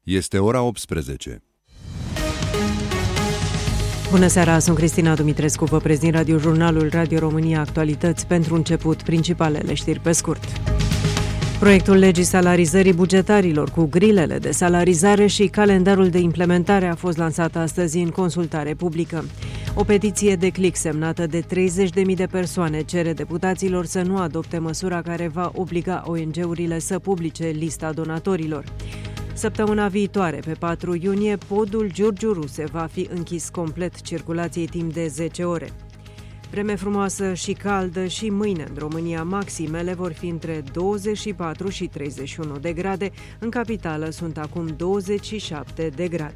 Este ora 18. Bună seara, sunt Cristina Dumitrescu, vă prezint radiojurnalul Radio România Actualități. Pentru început, principalele știri pe scurt. Proiectul legii salarizării bugetarilor cu grilele de salarizare și calendarul de implementare a fost lansat astăzi în consultare publică. O petiție de click semnată de 30.000 de persoane cere deputaților să nu adopte măsura care va obliga ONG-urile să publice lista donatorilor. Săptămâna viitoare, pe 4 iunie, podul Giurgiu Ruse va fi închis complet circulației timp de 10 ore. Vreme frumoasă și caldă și mâine în România, maximele vor fi între 24 și 31 de grade. În capitală sunt acum 27 de grade.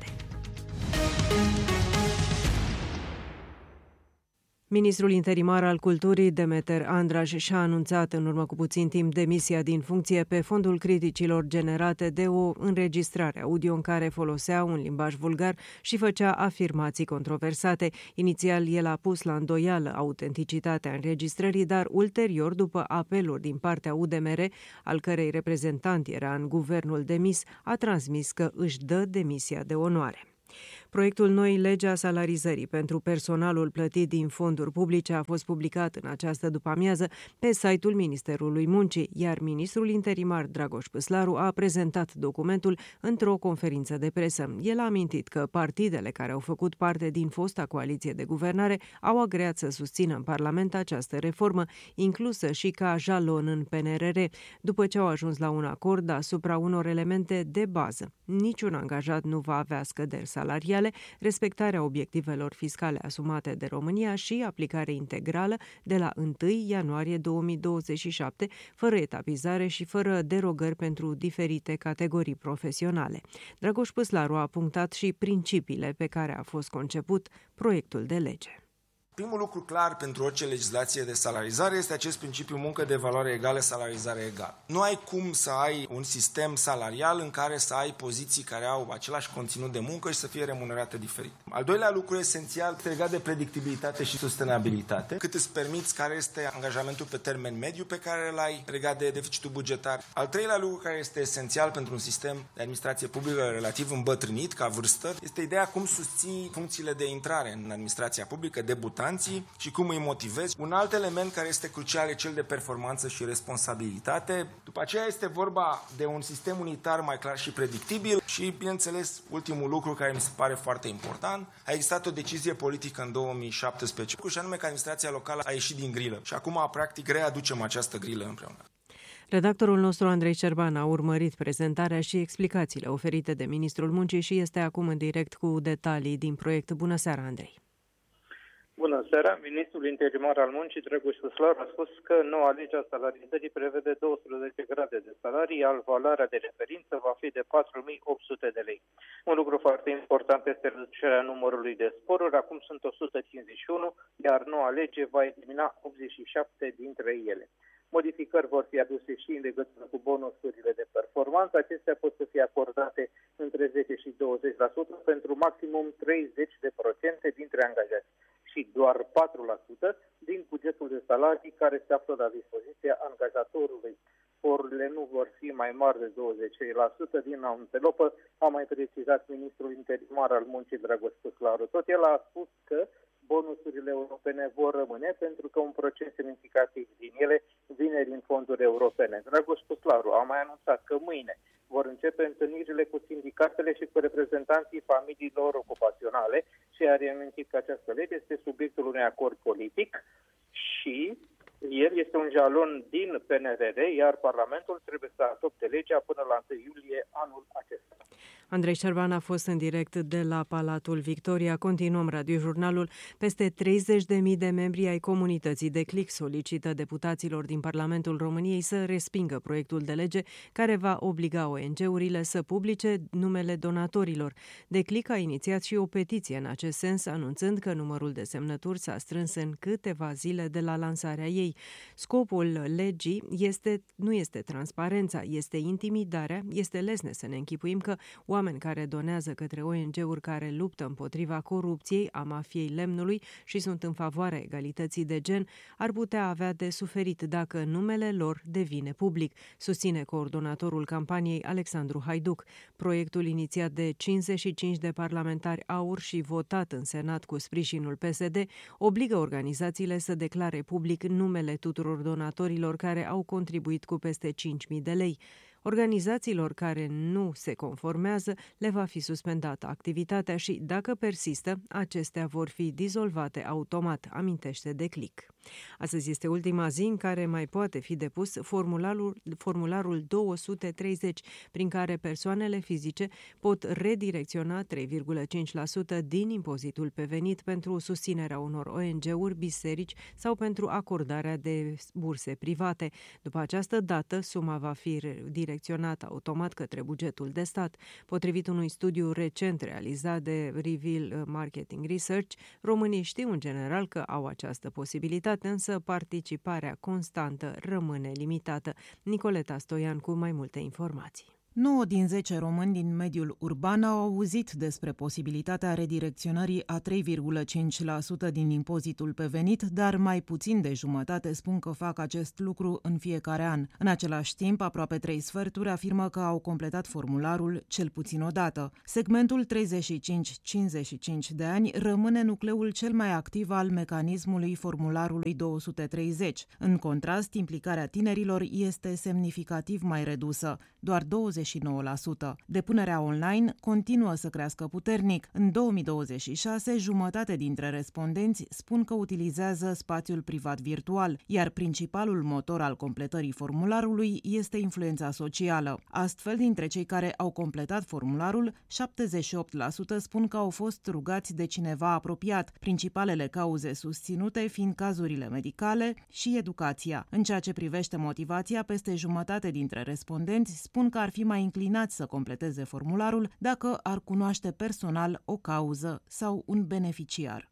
Ministrul interimar al Culturii, Demeter Andraș, și-a anunțat în urmă cu puțin timp demisia din funcție pe fondul criticilor generate de o înregistrare audio în care folosea un limbaj vulgar și făcea afirmații controversate. Inițial, el a pus la îndoială autenticitatea înregistrării, dar ulterior, după apeluri din partea UDMR, al cărei reprezentant era în guvernul demis, a transmis că își dă demisia de onoare. Proiectul noii legi a salarizării pentru personalul plătit din fonduri publice a fost publicat în această după-amiază pe site-ul Ministerului Muncii, iar ministrul interimar Dragoș Păslaru a prezentat documentul într-o conferință de presă. El a amintit că partidele care au făcut parte din fosta coaliție de guvernare au agreat să susțină în Parlament această reformă, inclusă și ca jalon în PNRR, după ce au ajuns la un acord asupra unor elemente de bază. Niciun angajat nu va avea scăderi salariale, respectarea obiectivelor fiscale asumate de România și aplicare integrală de la 1 ianuarie 2027, fără etapizare și fără derogări pentru diferite categorii profesionale. Dragoș Păslaru a punctat și principiile pe care a fost conceput proiectul de lege. Primul lucru clar pentru orice legislație de salarizare este acest principiu muncă de valoare egală, salarizare egală. Nu ai cum să ai un sistem salarial în care să ai poziții care au același conținut de muncă și să fie remunerate diferit. Al doilea lucru esențial este legat de predictibilitate și sustenabilitate. Cât îți permiți, care este angajamentul pe termen mediu pe care îl ai legat de deficitul bugetar. Al treilea lucru care este esențial pentru un sistem de administrație publică relativ îmbătrânit ca vârstă este ideea cum susții funcțiile de intrare în administrația publică, debutanți, și cum îi motivezi. Un alt element care este crucial e cel de performanță și responsabilitate. După aceea este vorba de un sistem unitar mai clar și predictibil și, bineînțeles, ultimul lucru care mi se pare foarte important, a existat o decizie politică în 2017, și anume că administrația locală a ieșit din grilă și acum, practic, readucem această grilă împreună. Redactorul nostru, Andrei Cerban, a urmărit prezentarea și explicațiile oferite de Ministrul Muncii și este acum în direct cu detalii din proiect. Bună seara, Andrei! Bună seara! Ministrul interimar al Muncii, Dragoș Păslaru, a spus că noua lege a salarizării prevede 12 grade de salarii, iar valoarea de referință va fi de 4.800 de lei. Un lucru foarte important este reducerea numărului de sporuri, acum sunt 151, iar noua lege va elimina 87 dintre ele. Modificări vor fi aduse și în legătură cu bonusurile de performanță. Acestea pot să fie acordate între 10 și 20% pentru maximum 30% dintre angajați și doar 4% din bugetul de salarii care se află la dispoziția angajatorului. Sporurile nu vor fi mai mari de 20% din anvelopă, a mai precizat ministrul interimar al Muncii, Dragoș Păslaru. Tot el a spus că bonusurile europene vor rămâne pentru că un procent semnificativ din ele vine din fonduri europene. Dragoș Păslaru a mai anunțat că mâine vor începe întâlnirile cu sindicatele și cu reprezentanții familiilor ocupaționale și a reamintit că această lege este subiectul unui acord politic și el este un jalon din PNRR, iar Parlamentul trebuie să adopte legea până la 1 iulie anul acesta. Andrei Șerban a fost în direct de la Palatul Victoria. Continuăm radiojurnalul. Peste 30.000 de membri ai comunității de click solicită deputaților din Parlamentul României să respingă proiectul de lege care va obliga ONG-urile să publice numele donatorilor. De click a inițiat și o petiție în acest sens, anunțând că numărul de semnături s-a strâns în câteva zile de la lansarea ei. ei. Scopul legii nu este transparența, este intimidarea, este lesne să ne închipuim că oameni care donează către ONG-uri care luptă împotriva corupției, a mafiei lemnului și sunt în favoarea egalității de gen, ar putea avea de suferit dacă numele lor devine public, susține coordonatorul campaniei Alexandru Haiduc. Proiectul inițiat de 55 de parlamentari AUR și votat în Senat cu sprijinul PSD obligă organizațiile să declare public numele tuturor donatorilor care au contribuit cu peste 5.000 de lei. Organizațiilor care nu se conformează le va fi suspendată activitatea și, dacă persistă, acestea vor fi dizolvate automat, amintește Declic. Astăzi este ultima zi în care mai poate fi depus formularul 230, prin care persoanele fizice pot redirecționa 3,5% din impozitul pe venit pentru susținerea unor ONG-uri, biserici sau pentru acordarea de burse private. După această dată, suma va fi direcționată automat către bugetul de stat. Potrivit unui studiu recent realizat de Reveal Marketing Research, românii știu în general că au această posibilitate, însă participarea constantă rămâne limitată. Nicoleta Stoian cu mai multe informații. 9 din 10 români din mediul urban au auzit despre posibilitatea redirecționării a 3,5% din impozitul pe venit, dar mai puțin de jumătate spun că fac acest lucru în fiecare an. În același timp, aproape 3/4 afirmă că au completat formularul cel puțin o dată. Segmentul 35-55 de ani rămâne nucleul cel mai activ al mecanismului formularului 230. În contrast, implicarea tinerilor este semnificativ mai redusă, doar 29%. Depunerea online continuă să crească puternic. În 2026, jumătate dintre respondenți spun că utilizează spațiul privat virtual, iar principalul motor al completării formularului este influența socială. Astfel, dintre cei care au completat formularul, 78% spun că au fost rugați de cineva apropiat, principalele cauze susținute fiind cazurile medicale și educația. În ceea ce privește motivația, peste jumătate dintre respondenți spun că ar fi mai inclinați să completeze formularul dacă ar cunoaște personal o cauză sau un beneficiar.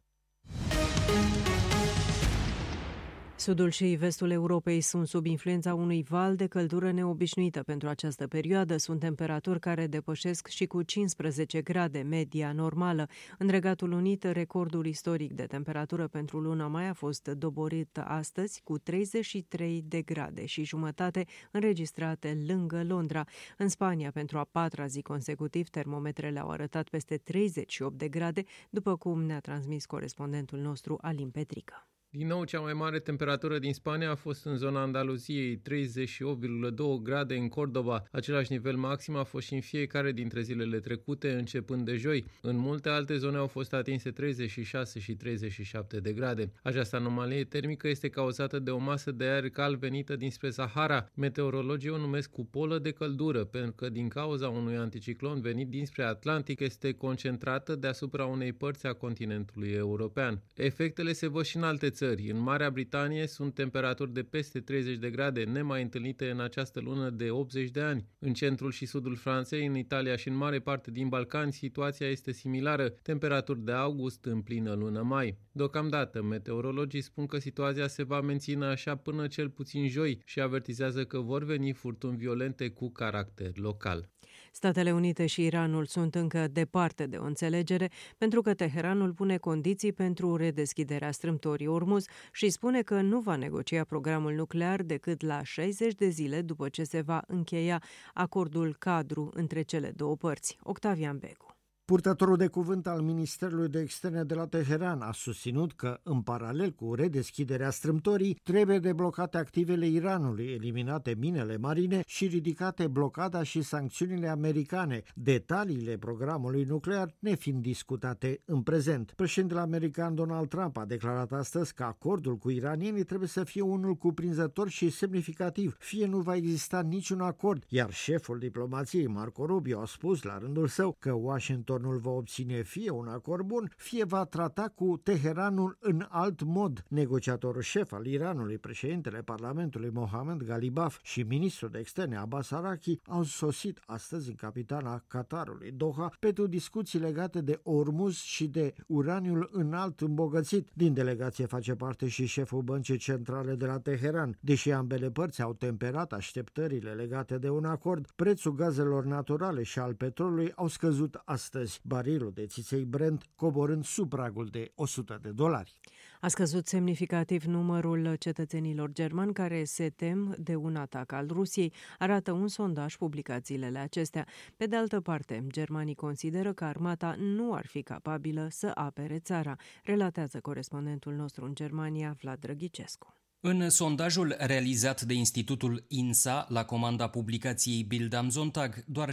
Sudul și vestul Europei sunt sub influența unui val de căldură neobișnuită pentru această perioadă. Sunt temperaturi care depășesc și cu 15 grade media normală. În Regatul Unit, recordul istoric de temperatură pentru luna mai a fost doborit astăzi cu 33 de grade și jumătate înregistrate lângă Londra. În Spania, pentru a 4-a zi consecutiv, termometrele au arătat peste 38 de grade, după cum ne-a transmis corespondentul nostru Alin Petrică. Din nou, cea mai mare temperatură din Spania a fost în zona Andaluziei, 38,2 grade în Córdoba. Același nivel maxim a fost și în fiecare dintre zilele trecute, începând de joi. În multe alte zone au fost atinse 36 și 37 de grade. Această anomalie termică este cauzată de o masă de aer cald venită dinspre Sahara. Meteorologii o numesc cupolă de căldură, pentru că din cauza unui anticiclon venit dinspre Atlantic este concentrată deasupra unei părți a continentului european. Efectele se văd și în alte țări. În Marea Britanie sunt temperaturi de peste 30 de grade, nemai întâlnite în această lună de 80 de ani. În centrul și sudul Franței, în Italia și în mare parte din Balcani, situația este similară, temperaturi de august în plină lună mai. Deocamdată, meteorologii spun că situația se va menține așa până cel puțin joi și avertizează că vor veni furtuni violente cu caracter local. Statele Unite și Iranul sunt încă departe de o înțelegere, pentru că Teheranul pune condiții pentru redeschiderea strâmtorii Ormuz și spune că nu va negocia programul nuclear decât la 60 de zile după ce se va încheia acordul cadru între cele două părți. Octavian Begu. Purtătorul de cuvânt al Ministerului de Externe de la Teheran a susținut că, în paralel cu redeschiderea strâmtorii, trebuie deblocate activele Iranului, eliminate minele marine și ridicate blocada și sancțiunile americane, detaliile programului nuclear nefiind discutate în prezent. Președintele american Donald Trump a declarat astăzi că acordul cu iranienii trebuie să fie unul cuprinzător și semnificativ, fie nu va exista niciun acord, iar șeful diplomației Marco Rubio a spus la rândul său că Washington Washingtonul va obține fie un acord bun, fie va trata cu Teheranul în alt mod. Negociatorul șef al Iranului, președintele Parlamentului Mohammad Ghalibaf și ministrul de externe Abbas Araqi au sosit astăzi în capitala Qatarului, Doha, pentru discuții legate de Ormuz și de uraniul înalt îmbogățit. Din delegație face parte și șeful Băncii Centrale de la Teheran. Deși ambele părți au temperat așteptările legate de un acord, prețul gazelor naturale și al petrolului au scăzut astăzi, barilul de țiței Brent coborând sub pragul de $100. A scăzut semnificativ numărul cetățenilor germani care se tem de un atac al Rusiei, arată un sondaj publicat zilele acestea. Pe de altă parte, germanii consideră că armata nu ar fi capabilă să apere țara, relatează corespondentul nostru în Germania, Vlad Drăghicescu. În sondajul realizat de Institutul INSA la comanda publicației Bild am Sonntag, doar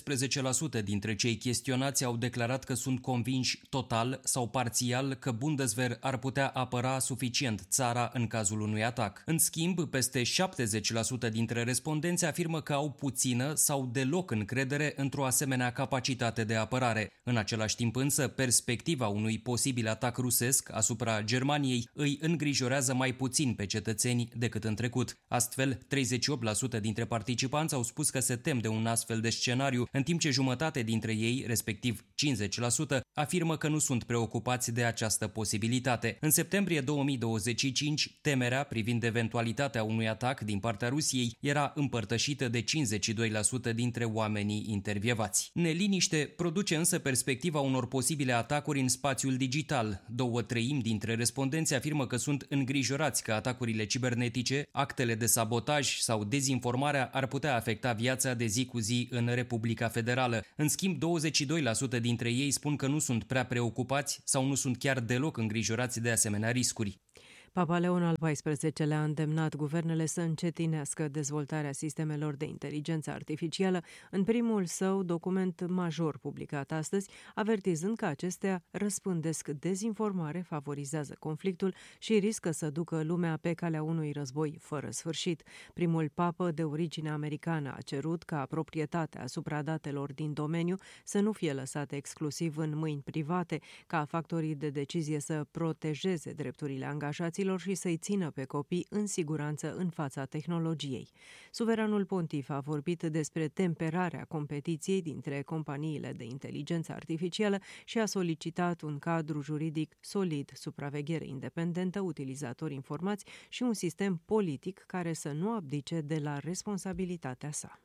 17% dintre cei chestionați au declarat că sunt convinși total sau parțial că Bundeswehr ar putea apăra suficient țara în cazul unui atac. În schimb, peste 70% dintre respondenți afirmă că au puțină sau deloc încredere într-o asemenea capacitate de apărare. În același timp însă, perspectiva unui posibil atac rusesc asupra Germaniei îi îngrijorează mai puțin pe cetățeni decât în trecut. Astfel, 38% dintre participanți au spus că se tem de un astfel de scenariu, în timp ce jumătate dintre ei, respectiv 50%, afirmă că nu sunt preocupați de această posibilitate. În septembrie 2025, temerea privind eventualitatea unui atac din partea Rusiei era împărtășită de 52% dintre oamenii intervievați. Neliniște produce însă perspectiva unor posibile atacuri în spațiul digital. 2/3 dintre respondenți afirmă că sunt îngrijorați că atacurile cibernetice, actele de sabotaj sau dezinformarea ar putea afecta viața de zi cu zi în Republica Federală. În schimb, 22% dintre ei spun că nu sunt prea preocupați sau nu sunt chiar deloc îngrijorați de asemenea riscuri. Papa Leon al XIV-lea a îndemnat guvernele să încetinească dezvoltarea sistemelor de inteligență artificială în primul său document major publicat astăzi, avertizând că acestea răspândesc dezinformare, favorizează conflictul și riscă să ducă lumea pe calea unui război fără sfârșit. Primul papă de origine americană a cerut ca proprietatea asupra datelor din domeniu să nu fie lăsată exclusiv în mâini private, ca factorii de decizie să protejeze drepturile angajaților și să-i țină pe copii în siguranță în fața tehnologiei. Suveranul pontif a vorbit despre temperarea competiției dintre companiile de inteligență artificială și a solicitat un cadru juridic solid, supraveghere independentă, utilizatori informați și un sistem politic care să nu abdice de la responsabilitatea sa.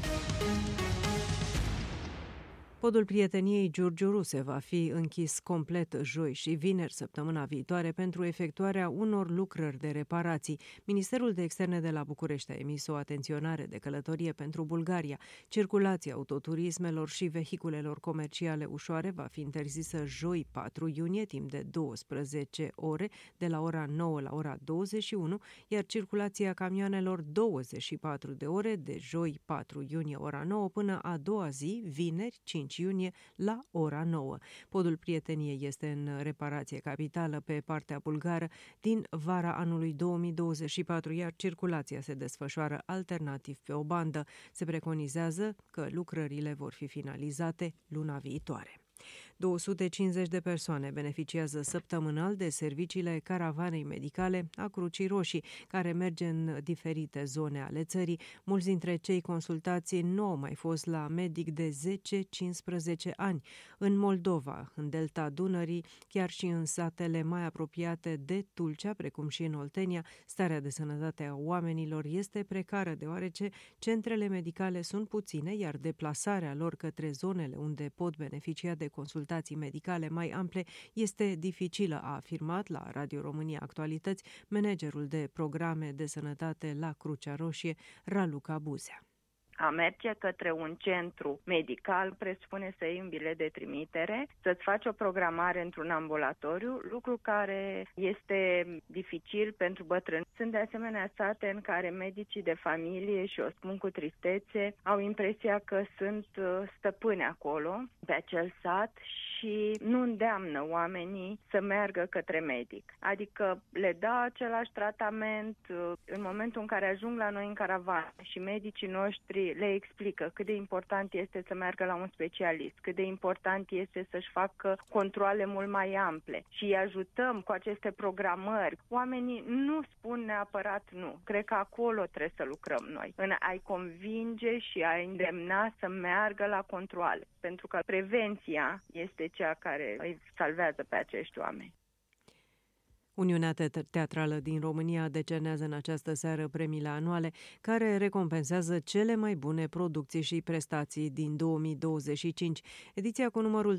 Podul prieteniei Giurgiu Ruse va fi închis complet joi și vineri săptămâna viitoare pentru efectuarea unor lucrări de reparații. Ministerul de Externe de la București a emis o atenționare de călătorie pentru Bulgaria. Circulația autoturismelor și vehiculelor comerciale ușoare va fi interzisă joi 4 iunie, timp de 12 ore, de la ora 9 la ora 21, iar circulația camioanelor 24 de ore, de joi 4 iunie ora 9 până a doua zi, vineri 5 iunie la ora 9. Podul prieteniei este în reparație capitală pe partea bulgară din vara anului 2024, iar circulația se desfășoară alternativ pe o bandă. Se preconizează că lucrările vor fi finalizate luna viitoare. 250 de persoane beneficiază săptămânal de serviciile caravanei medicale a Crucii Roșii, care merge în diferite zone ale țării. Mulți dintre cei consultați nu au mai fost la medic de 10-15 ani. În Moldova, în delta Dunării, chiar și în satele mai apropiate de Tulcea, precum și în Oltenia, starea de sănătate a oamenilor este precară, deoarece centrele medicale sunt puține, iar deplasarea lor către zonele unde pot beneficia de consultații medicale mai ample este dificilă, a afirmat la Radio România Actualități managerul de programe de sănătate la Crucea Roșie, Raluca Buzea. A merge către un centru medical presupune să iei un bilet de trimitere, să-ți faci o programare într-un ambulatoriu, lucru care este dificil pentru bătrâni. Sunt de asemenea sate în care medicii de familie, și o spun cu tristețe, au impresia că sunt stăpâni acolo, pe acel sat, și nu îndeamnă oamenii să meargă către medic. Adică le dă același tratament în momentul în care ajung la noi în caravană și medicii noștri le explică cât de important este să meargă la un specialist, cât de important este să-și facă controale mult mai ample și îi ajutăm cu aceste programări. Oamenii nu spun neapărat nu. Cred că acolo trebuie să lucrăm noi, în a-i convinge și a-i îndemna să meargă la controale, pentru că prevenția este cea care îi salvează pe acești oameni. Uniunea Teatrală din România decernează în această seară premiile anuale care recompensează cele mai bune producții și prestații din 2025. Ediția cu numărul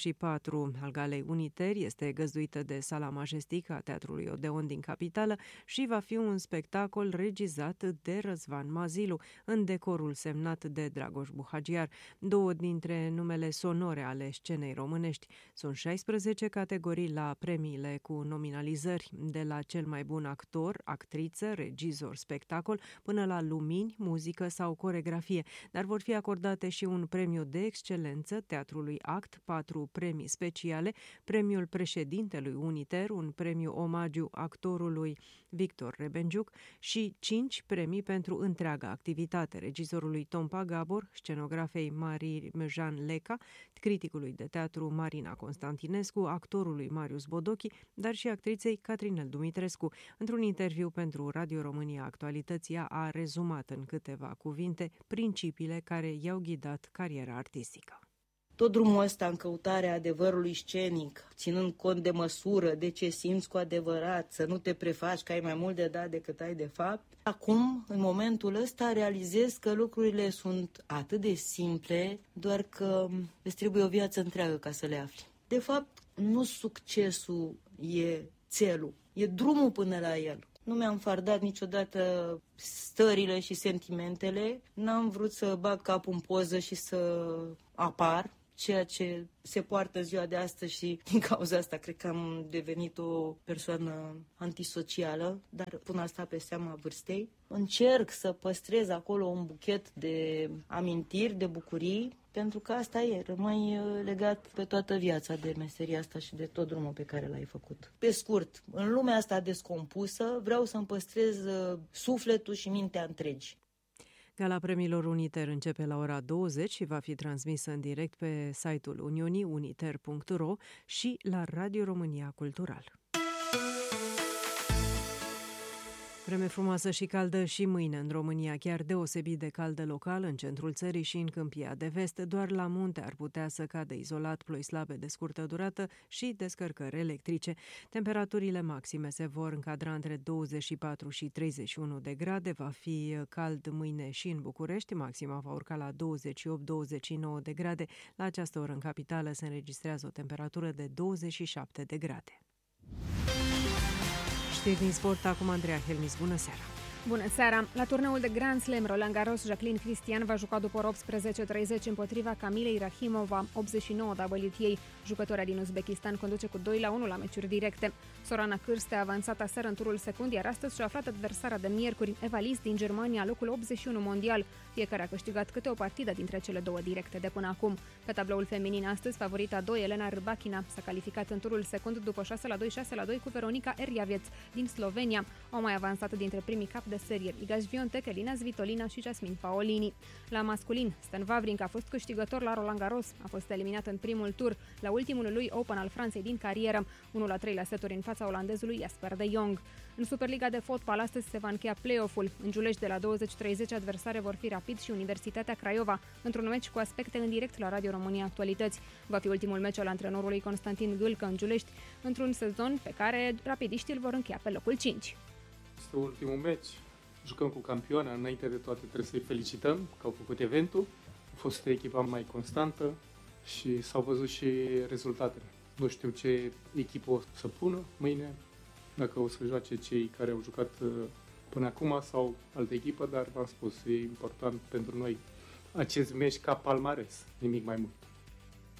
34 al Galei Uniteri este găzduită de Sala Majestic a Teatrului Odeon din Capitală și va fi un spectacol regizat de Răzvan Mazilu în decorul semnat de Dragoș Buhagiar. 2 dintre numele sonore ale scenei românești. Sunt 16 categorii la premiile cu nominalizări, de la cel mai bun actor, actriță, regizor, spectacol, până la lumini, muzică sau coregrafie, dar vor fi acordate și un premiu de excelență Teatrului Act, 4 premii speciale, premiul președintelui Uniter, un premiu omagiu actorului Victor Rebenjuc și 5 premii pentru întreaga activitate, regizorului Tompa Gabor, scenografei Marie-Jean Leca, criticului de teatru Marina Constantinescu, actorului Marius Bodochi, dar și actriței Catrinel Dumitrescu. Într-un interviu pentru Radio România Actualități, ea a rezumat în câteva cuvinte principiile care i-au ghidat cariera artistică. Tot drumul ăsta în căutarea adevărului scenic, ținând cont de măsură, de ce simți cu adevărat, să nu te prefaci că ai mai mult de dat decât ai de fapt. Acum, în momentul ăsta, realizez că lucrurile sunt atât de simple, doar că îți trebuie o viață întreagă ca să le afli. De fapt, nu succesul e țelul, e drumul până la el. Nu mi-am fardat niciodată stările și sentimentele, n-am vrut să bag capul în poză și să apar, ceea ce se poartă ziua de astăzi și din cauza asta cred că am devenit o persoană antisocială, dar pun asta pe seama vârstei. Încerc să păstrez acolo un buchet de amintiri, de bucurii, pentru că asta e, rămâi legat pe toată viața de meseria asta și de tot drumul pe care l-ai făcut. Pe scurt, în lumea asta descompusă, vreau să-mi păstrez sufletul și mintea întregi. Gala Premiilor Uniter începe la ora 20 și va fi transmisă în direct pe site-ul Uniunii, uniter.ro și la Radio România Cultural. Vreme frumoasă și caldă și mâine în România, chiar deosebit de caldă local în centrul țării și în Câmpia de Vest. Doar la munte ar putea să cadă izolat ploi slabe de scurtă durată și descărcări electrice. Temperaturile maxime se vor încadra între 24 și 31 de grade. Va fi cald mâine și în București. Maxima va urca la 28-29 de grade. La această oră în capitală se înregistrează o temperatură de 27 de grade. Știri din sport, acum Andreea Helmis. Bună seara! Bună seara! La turneul de Grand Slam Roland Garros, Jacqueline Cristian va juca după ora 18:30 împotriva Camilei Rahimova, 89 WTA. Jucătoarea din Uzbekistan conduce cu 2-1 la meciuri directe. Sorana Cârste a avansat aseară în turul secund, iar astăzi și-a aflat adversara de miercuri, Eva Lys din Germania, locul 81 mondial. Fiecare a câștigat câte o partidă dintre cele două directe de până acum. Pe tabloul feminin astăzi, favorita 2, Elena Rybakina, s-a calificat în turul secund după 6-2 cu Veronica Erjaviec din Slovenia. Au mai avansat dintre primii cap de serie Iga Swiatek, Elina Svitolina și Jasmine Paolini. La masculin, Stan Wawrinka a fost câștigător la Roland Garros, a fost eliminat în primul tur la ultimul lui Open al Franței din carieră, 1-3 la seturi în fața olandezului Jasper de Jong. În Superliga de fotbal astăzi se va încheia play-off-ul. În Giulești de la 20:30 adversare vor fi Rapid și Universitatea Craiova, într-un meci cu aspecte în direct la Radio România Actualități. Va fi ultimul meci al antrenorului Constantin Gâlcă în Giulești, într-un sezon pe care rapidiștii îl vor încheia pe locul 5. Este ultimul meci. Jucăm cu campioana, înainte de toate trebuie să-i felicităm că au făcut eventul. A fost echipa mai constantă și s-au văzut și rezultatele. Nu știu ce echipă o să pună mâine, dacă o să joace cei care au jucat până acum sau altă echipă, dar v-am spus, e important pentru noi acest meci ca palmares, nimic mai mult.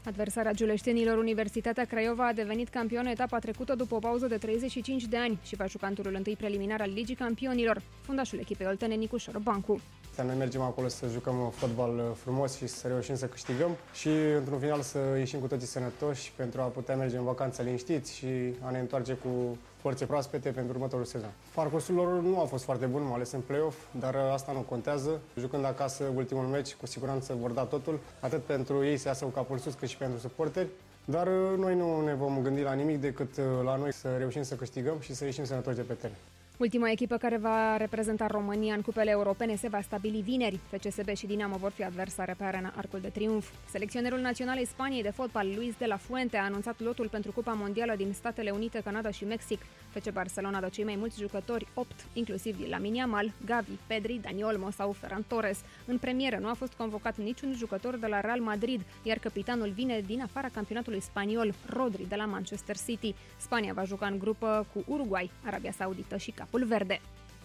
Adversarea giuleștenilor, Universitatea Craiova a devenit campionă etapa trecută după o pauză de 35 de ani și va juca în turul întâi preliminar al Ligii Campionilor. Fundașul echipei oltene Nicușor Bancu. Noi mergem acolo să jucăm fotbal frumos și să reușim să câștigăm și într-un final să ieșim cu toții sănătoși pentru a putea merge în vacanță liniștiți și a ne întoarce cu forțe proaspete pentru următorul sezon. Parcursul lor nu a fost foarte bun, mai ales în play-off, dar asta nu contează. Jucând acasă ultimul meci, cu siguranță vor da totul, atât pentru ei să iasă cu capul sus, cât și pentru suporteri. Dar noi nu ne vom gândi la nimic decât la noi să reușim să câștigăm și să ieșim sănătoși de pe teren. Ultima echipă care va reprezenta România în cupele europene se va stabili vineri. FCSB și Dinamo vor fi adversare pe arena Arcul de Triunf. Selecționerul național al Spaniei de fotbal, Luis de la Fuente, a anunțat lotul pentru Cupa Mondială din Statele Unite, Canada și Mexic. FC Barcelona dă cei mai mulți jucători, 8, inclusiv Lamine Yamal, Gavi, Pedri, Dani Olmo sau Ferran Torres. În premieră nu a fost convocat niciun jucător de la Real Madrid, iar capitanul vine din afara campionatului spaniol, Rodri de la Manchester City. Spania va juca în grupă cu Uruguay, Arabia Saudită și Capul Verde.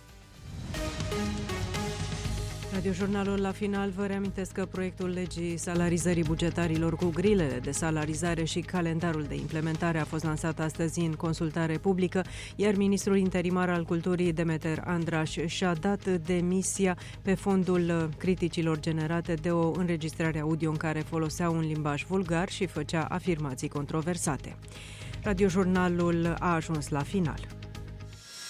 Radiojurnalul la final vă reamintesc că proiectul legii salarizării bugetarilor cu grilele de salarizare și calendarul de implementare a fost lansat astăzi în consultare publică, iar ministrul interimar al culturii Demeter Andraș și-a dat demisia pe fondul criticilor generate de o înregistrare audio în care folosea un limbaj vulgar și făcea afirmații controversate. Radiojurnalul a ajuns la final.